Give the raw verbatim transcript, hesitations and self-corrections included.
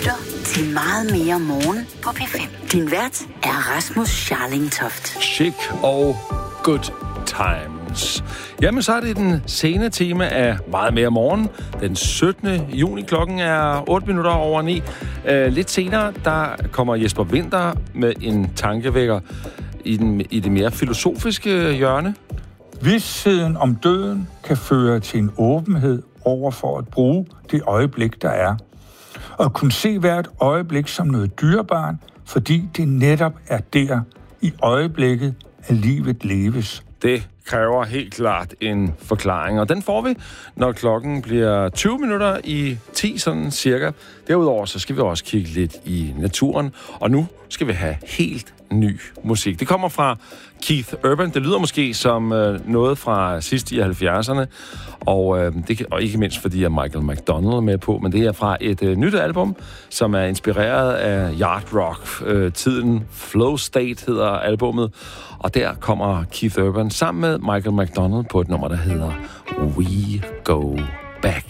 lytter til Meget mere morgen på P fem. Din vært er Rasmus Scharlingtoft. Chic og good times. Jamen, så er det den sene time af Meget mere morgen. Den syttende juni, klokken er otte minutter over ni. Uh, lidt senere, der kommer Jesper Winther med en tankevækker i, den, i det mere filosofiske hjørne. Vidsheden om døden kan føre til en åbenhed over for at bruge det øjeblik, der er. Og kunne se hvert øjeblik som noget dyrebart, fordi det netop er der i øjeblikket, at livet leves. Det kræver helt klart en forklaring, og den får vi, når klokken bliver tyve minutter i ti, sådan cirka. Derudover så skal vi også kigge lidt i naturen, og nu skal vi have helt ny musik. Det kommer fra Keith Urban. Det lyder måske som øh, noget fra sidst i halvfjerdserne, og, øh, det, og ikke mindst fordi at Michael McDonald er med på, men det er fra et øh, nyt album, som er inspireret af Yard Rock. Øh, tiden Flow State hedder albummet, og der kommer Keith Urban sammen med Michael McDonald på et nummer, der hedder We Go Back.